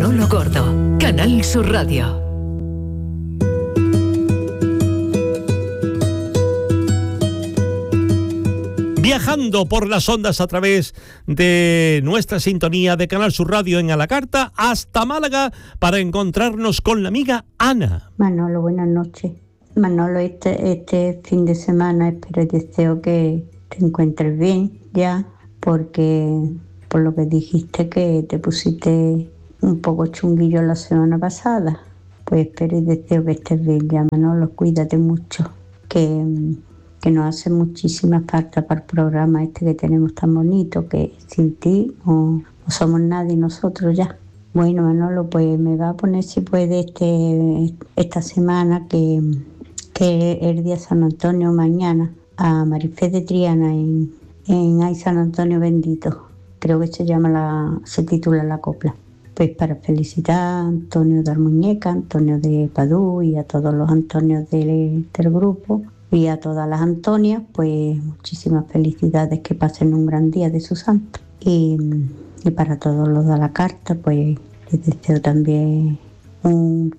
Manolo Gordo, Canal Sur Radio. Viajando por las ondas a través de nuestra sintonía de Canal Sur Radio en Alacarta hasta Málaga para encontrarnos con la amiga Ana. Manolo, buenas noches. Manolo, este fin de semana espero y deseo que te encuentres bien ya, porque por lo que dijiste que te pusiste un poco chunguillo la semana pasada. Pues espero y deseo que estés bien ya, Manolo, cuídate mucho, que nos hace muchísima falta para el programa este que tenemos tan bonito, que sin ti no somos nadie nosotros ya. Bueno, Manolo, pues me va a poner si puede esta semana que es el día San Antonio mañana, a Marifé de Triana en Ay San Antonio Bendito. Creo que se titula la copla. Pues para felicitar a Antonio de Almuñeca, Antonio de Padú y a todos los Antonios del grupo. Y a todas las Antonias, pues muchísimas felicidades, que pasen un gran día de su santo. Y para todos los de la carta, pues les deseo también un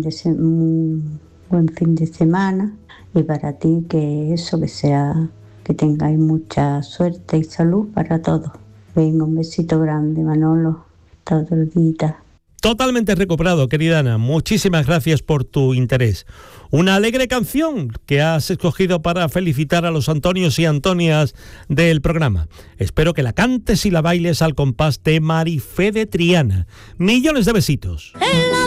buen fin de semana. Y para ti, que tengáis mucha suerte y salud para todos. Venga, un besito grande, Manolo. Todo el día. Totalmente recuperado, querida Ana. Muchísimas gracias por tu interés. Una alegre canción que has escogido para felicitar a los Antonios y Antonias del programa. Espero que la cantes y la bailes al compás de Marifé de Triana. Millones de besitos.